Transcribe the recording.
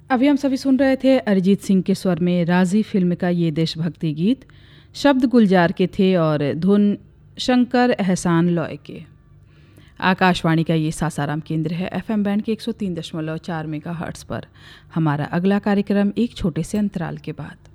अभी हम सभी सुन रहे थे अरिजीत सिंह के स्वर में राजी फिल्म का ये देशभक्ति गीत। शब्द गुलजार के थे और धुन शंकर एहसान लॉय के। आकाशवाणी का ये सासाराम केंद्र है एफएम बैंड के 103.4 मेगाहर्ट्ज़ पर। हमारा अगला कार्यक्रम एक छोटे से अंतराल के बाद।